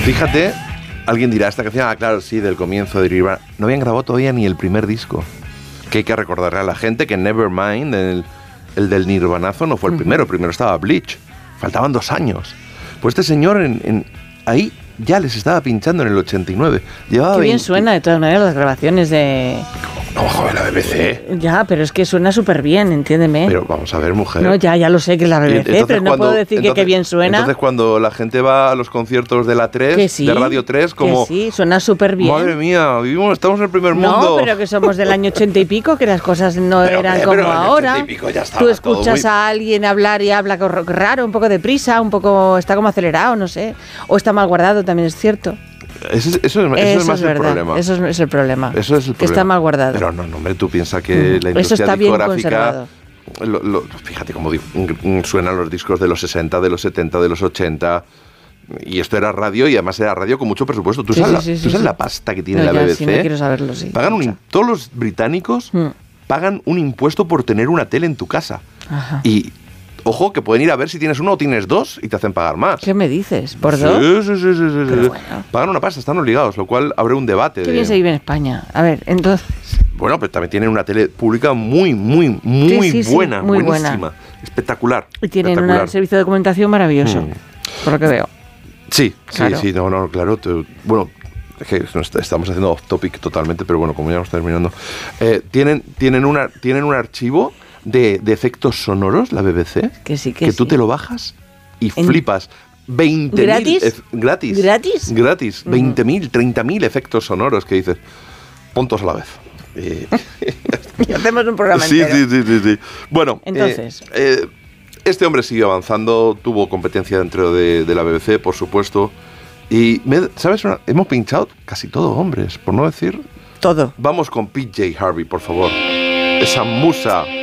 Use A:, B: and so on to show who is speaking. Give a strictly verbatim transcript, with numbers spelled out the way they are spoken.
A: Fíjate, alguien dirá, esta canción, ah, claro, sí, del comienzo de Nirvana. No habían grabado todavía ni el primer disco. Que hay que recordarle a la gente que Nevermind, el, el del Nirvanazo, no fue el uh-huh. primero. Primero estaba Bleach. Faltaban dos años. Pues este señor en, en, ahí ya les estaba pinchando en el ochenta y nueve. Llevaba
B: Qué bien
A: veinte...
B: suena de todas maneras las grabaciones de...
A: No, joder, la B B C.
B: Ya, pero es que suena súper bien, entiéndeme.
A: Pero vamos a ver, mujer.
B: No, ya, ya lo sé que es la B B C, pero no
A: cuando,
B: puedo decir
A: entonces,
B: que qué bien suena.
A: Entonces cuando la gente va a los conciertos de la tres,
B: sí,
A: de Radio tres, como...
B: Que sí, suena súper bien.
A: Madre mía, vivimos, estamos en el primer mundo.
B: No, pero que somos del año ochenta y pico, que las cosas no
A: pero,
B: eran
A: pero,
B: como
A: pero
B: ahora.
A: Pico ya
B: Tú escuchas
A: muy...
B: a alguien hablar y habla raro, un poco deprisa, un poco... Está como acelerado, no sé. O está mal guardado, también es cierto.
A: Eso es, eso es, eso
B: eso
A: es más
B: es verdad,
A: el problema.
B: Eso es, es el problema.
A: Eso es el
B: que
A: problema.
B: está mal guardado.
A: Pero no, no, hombre, tú piensas que mm. la industria
B: eso está
A: discográfica... Lo, lo, fíjate cómo suenan los discos de los sesenta, de los setenta, de los ochenta... Y esto era radio, y además era radio con mucho presupuesto. ¿Tú
B: sí,
A: sabes,
B: sí,
A: la,
B: sí,
A: ¿tú sabes
B: sí.
A: la pasta que tiene
B: no,
A: la
B: ya,
A: B B C?
B: Sí, no quiero saberlo, sí.
A: Pagan un, todos los británicos mm. pagan un impuesto por tener una tele en tu casa.
B: Ajá.
A: Y... Ojo, que pueden ir a ver si tienes uno o tienes dos y te hacen pagar más.
B: ¿Qué me dices? ¿Por
A: sí,
B: dos?
A: Sí, sí, sí, sí, sí.
B: Bueno.
A: Pagan una pasta, están obligados, lo cual abre un debate.
B: Qué
A: de...
B: bien se vive en España. A ver, entonces...
A: Bueno, pero también tienen una tele pública muy, muy, muy
B: sí, sí,
A: buena,
B: sí, muy
A: buenísima,
B: buena.
A: Espectacular.
B: Y tienen
A: espectacular.
B: un servicio de documentación maravilloso, hmm. por lo que veo.
A: Sí,
B: claro.
A: sí, sí, no, no, claro. Te, bueno... Es que estamos haciendo off topic totalmente, pero bueno, como ya vamos terminando. Eh, ¿tienen, tienen, una, tienen un archivo de, de efectos sonoros, la B B C,
B: que, sí, que,
A: que
B: sí.
A: tú te lo bajas y
B: ¿En
A: flipas. veinte mil
B: ¿Gratis?
A: Ef, gratis.
B: ¿Gratis?
A: Gratis.
B: Uh-huh.
A: veinte mil, treinta mil efectos sonoros que dices, puntos a la vez. Eh,
B: y hacemos un programa
A: sí,
B: entero.
A: Sí, sí, sí, sí. Bueno,
B: entonces...
A: Eh, eh, este hombre siguió avanzando, tuvo competencia dentro de, de la B B C, por supuesto. Y, me, ¿sabes? Una, hemos pinchado casi todos hombres, por no decir...
B: Todo.
A: Vamos con P J Harvey, por favor. Esa musa